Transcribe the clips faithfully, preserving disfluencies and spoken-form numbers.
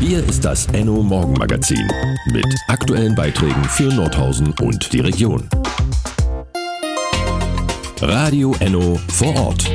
Hier ist das Enno Morgenmagazin mit aktuellen Beiträgen für Nordhausen und die Region. Radio Enno vor Ort.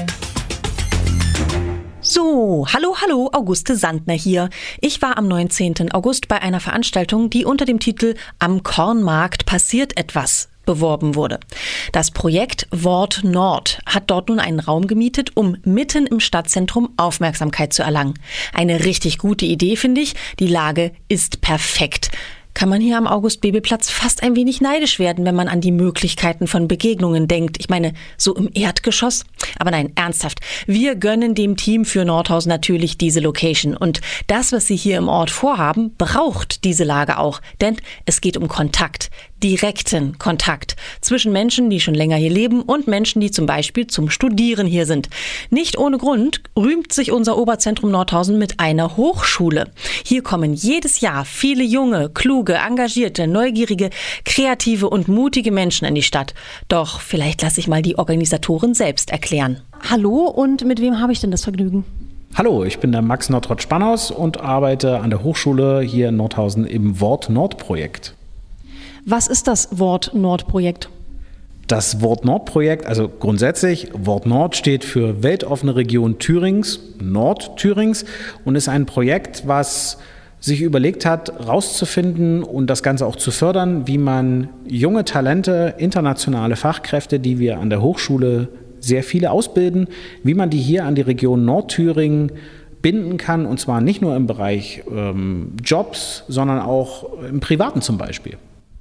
So, hallo, hallo, Auguste Sandner hier. Ich war am neunzehnten August bei einer Veranstaltung, die unter dem Titel Am Kornmarkt passiert etwas beworben wurde. Das Projekt Wort Nord hat dort nun einen Raum gemietet, um mitten im Stadtzentrum Aufmerksamkeit zu erlangen. Eine richtig gute Idee, finde ich. Die Lage ist perfekt. Kann man hier am August-Bebel-Platz fast ein wenig neidisch werden, wenn man an die Möglichkeiten von Begegnungen denkt. Ich meine, so im Erdgeschoss. Aber nein, ernsthaft. Wir gönnen dem Team für Nordhausen natürlich diese Location. Und das, was sie hier im Ort vorhaben, braucht diese Lage auch. Denn es geht um Kontakt. Direkten Kontakt zwischen Menschen, die schon länger hier leben und Menschen, die zum Beispiel zum Studieren hier sind. Nicht ohne Grund rühmt sich unser Oberzentrum Nordhausen mit einer Hochschule. Hier kommen jedes Jahr viele junge, kluge, engagierte, neugierige, kreative und mutige Menschen in die Stadt. Doch vielleicht lasse ich mal die Organisatoren selbst erklären. Hallo, und mit wem habe ich denn das Vergnügen? Hallo, ich bin der Max Nordrott-Spannhaus und arbeite an der Hochschule hier in Nordhausen im Wort Nord-Projekt. Was ist das Wort Nord-Projekt? Das Wort Nord-Projekt, also grundsätzlich, Wort Nord steht für Weltoffene Region Thürings, Nordthürings, und ist ein Projekt, was sich überlegt hat, rauszufinden und das Ganze auch zu fördern, wie man junge Talente, internationale Fachkräfte, die wir an der Hochschule sehr viele ausbilden, wie man die hier an die Region Nordthüringen binden kann, und zwar nicht nur im Bereich ähm, Jobs, sondern auch im Privaten zum Beispiel.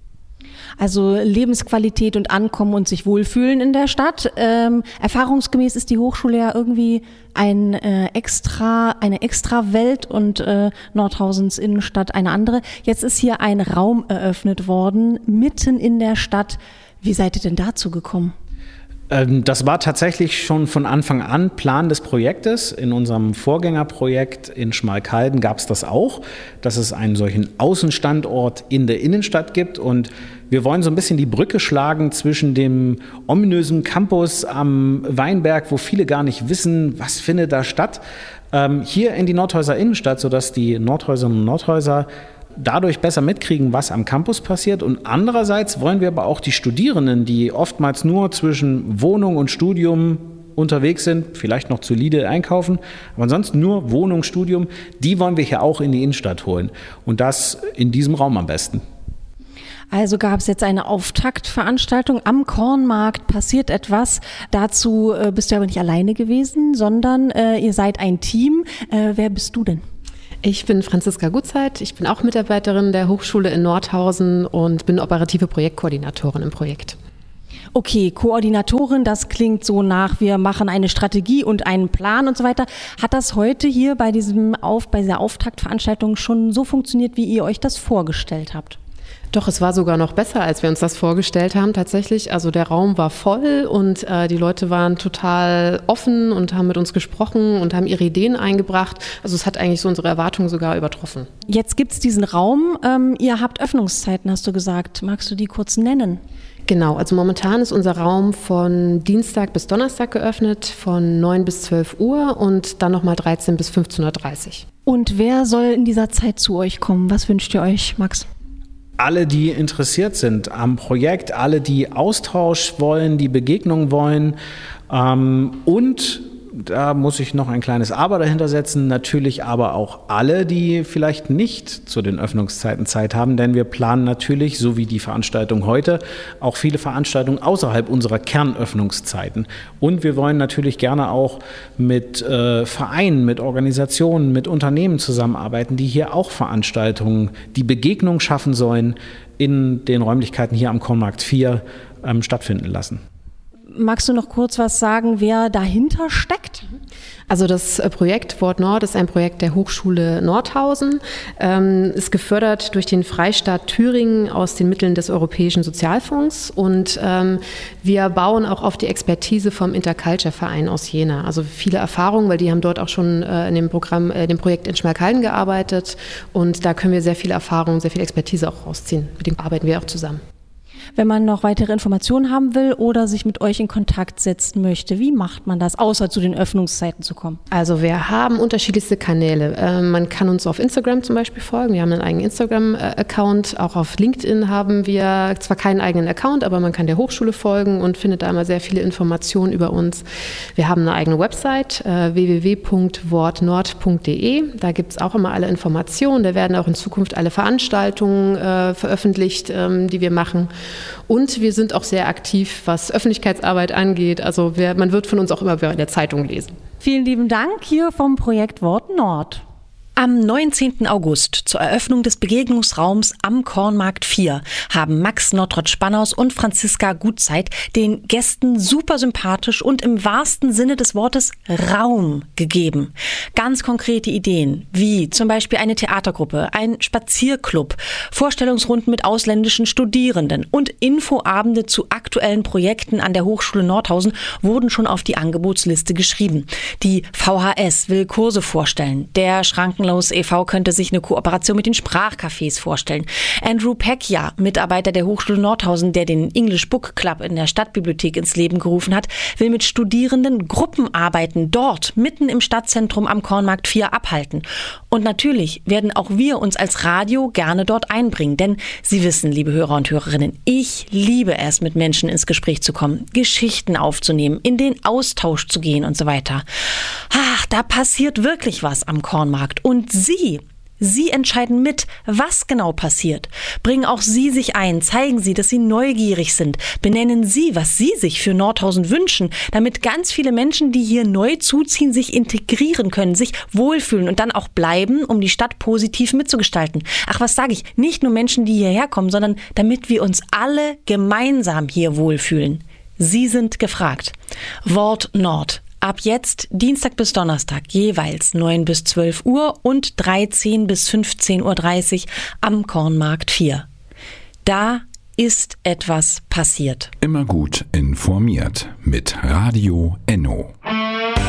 Also Lebensqualität und Ankommen und sich wohlfühlen in der Stadt. Ähm, erfahrungsgemäß ist die Hochschule ja irgendwie ein äh, extra, eine extra Welt und äh, Nordhausens Innenstadt eine andere. Jetzt ist hier ein Raum eröffnet worden, mitten in der Stadt. Wie seid ihr denn dazu gekommen? Das war tatsächlich schon von Anfang an Plan des Projektes. In unserem Vorgängerprojekt in Schmalkalden gab es das auch, dass es einen solchen Außenstandort in der Innenstadt gibt. Und wir wollen so ein bisschen die Brücke schlagen zwischen dem ominösen Campus am Weinberg, wo viele gar nicht wissen, was findet da statt, hier in die Nordhäuser Innenstadt, sodass die Nordhäuserinnen und Nordhäuser dadurch besser mitkriegen, was am Campus passiert. Und andererseits wollen wir aber auch die Studierenden, die oftmals nur zwischen Wohnung und Studium unterwegs sind, vielleicht noch zu Lidl einkaufen, aber ansonsten nur Wohnung, Studium, die wollen wir hier auch in die Innenstadt holen. Und das in diesem Raum am besten. Also gab es jetzt eine Auftaktveranstaltung am Kornmarkt, passiert etwas. Dazu äh, bist du aber nicht alleine gewesen, sondern äh, ihr seid ein Team. Äh, wer bist du denn? Ich bin Franziska Gutzeit, ich bin auch Mitarbeiterin der Hochschule in Nordhausen und bin operative Projektkoordinatorin im Projekt. Okay, Koordinatorin, das klingt so nach, wir machen eine Strategie und einen Plan und so weiter. Hat das heute hier bei diesem Auf, bei dieser Auftaktveranstaltung schon so funktioniert, wie ihr euch das vorgestellt habt? Doch, es war sogar noch besser, als wir uns das vorgestellt haben, tatsächlich. Also der Raum war voll und äh, die Leute waren total offen und haben mit uns gesprochen und haben ihre Ideen eingebracht. Also es hat eigentlich so unsere Erwartungen sogar übertroffen. Jetzt gibt es diesen Raum. Ähm, ihr habt Öffnungszeiten, hast du gesagt. Magst du die kurz nennen? Genau, also momentan ist unser Raum von Dienstag bis Donnerstag geöffnet, von neun bis zwölf Uhr und dann nochmal dreizehn bis fünfzehn Uhr dreißig. Und wer soll in dieser Zeit zu euch kommen? Was wünscht ihr euch, Max? Alle, die interessiert sind am Projekt, alle, die Austausch wollen, die Begegnung wollen, ähm, und da muss ich noch ein kleines Aber dahinter setzen, natürlich aber auch alle, die vielleicht nicht zu den Öffnungszeiten Zeit haben, denn wir planen natürlich, so wie die Veranstaltung heute, auch viele Veranstaltungen außerhalb unserer Kernöffnungszeiten. Und wir wollen natürlich gerne auch mit äh, Vereinen, mit Organisationen, mit Unternehmen zusammenarbeiten, die hier auch Veranstaltungen, die Begegnung schaffen sollen, in den Räumlichkeiten hier am Kornmarkt vier ähm, stattfinden lassen. Magst du noch kurz was sagen, wer dahinter steckt? Also das Projekt Wort Nord ist ein Projekt der Hochschule Nordhausen, ähm, ist gefördert durch den Freistaat Thüringen aus den Mitteln des Europäischen Sozialfonds und ähm, wir bauen auch auf die Expertise vom Interculture-Verein aus Jena. Also viele Erfahrungen, weil die haben dort auch schon äh, in dem Programm, äh, dem Projekt in Schmalkalden gearbeitet und da können wir sehr viel Erfahrung, sehr viel Expertise auch rausziehen. Mit dem arbeiten wir auch zusammen. wenn man noch weitere Informationen haben will oder sich mit euch in Kontakt setzen möchte? Wie macht man das, außer zu den Öffnungszeiten zu kommen? Also wir haben unterschiedlichste Kanäle. Äh, man kann uns auf Instagram zum Beispiel folgen. Wir haben einen eigenen Instagram-Account. Auch auf LinkedIn haben wir zwar keinen eigenen Account, aber man kann der Hochschule folgen und findet da immer sehr viele Informationen über uns. Wir haben eine eigene Website, äh, w w w punkt wortnord punkt d e. Da gibt es auch immer alle Informationen. Da werden auch in Zukunft alle Veranstaltungen äh, veröffentlicht, ähm, die wir machen. Und wir sind auch sehr aktiv, was Öffentlichkeitsarbeit angeht. Also wir, man wird von uns auch immer in der Zeitung lesen. Vielen lieben Dank hier vom Projekt Wort Nord. Am neunzehnten August zur Eröffnung des Begegnungsraums am Kornmarkt vier haben Max Nottrott-Spannaus und Franziska Gutzeit den Gästen super sympathisch und im wahrsten Sinne des Wortes Raum gegeben. Ganz konkrete Ideen, wie zum Beispiel eine Theatergruppe, ein Spazierclub, Vorstellungsrunden mit ausländischen Studierenden und Infoabende zu aktuellen Projekten an der Hochschule Nordhausen wurden schon auf die Angebotsliste geschrieben. Die V H S will Kurse vorstellen, der Schrankenlos e V könnte sich eine Kooperation mit den Sprachcafés vorstellen. Andrew Pecchia, Mitarbeiter der Hochschule Nordhausen, der den English Book Club in der Stadtbibliothek ins Leben gerufen hat, will mit Studierenden Gruppenarbeiten dort mitten im Stadtzentrum am Kornmarkt vier abhalten. Und natürlich werden auch wir uns als Radio gerne dort einbringen, denn Sie wissen, liebe Hörer und Hörerinnen, ich liebe es, mit Menschen ins Gespräch zu kommen, Geschichten aufzunehmen, in den Austausch zu gehen und so weiter. Ach, da passiert wirklich was am Kornmarkt. Und Sie, Sie entscheiden mit, was genau passiert. Bringen auch Sie sich ein, zeigen Sie, dass Sie neugierig sind. Benennen Sie, was Sie sich für Nordhausen wünschen, damit ganz viele Menschen, die hier neu zuziehen, sich integrieren können, sich wohlfühlen und dann auch bleiben, um die Stadt positiv mitzugestalten. Ach, was sage ich? Nicht nur Menschen, die hierher kommen, sondern damit wir uns alle gemeinsam hier wohlfühlen. Sie sind gefragt. Wort Nord. Ab jetzt Dienstag bis Donnerstag jeweils neun bis zwölf Uhr und dreizehn bis fünfzehn Uhr dreißig am Kornmarkt vier. Da ist etwas passiert. Immer gut informiert mit Radio Enno.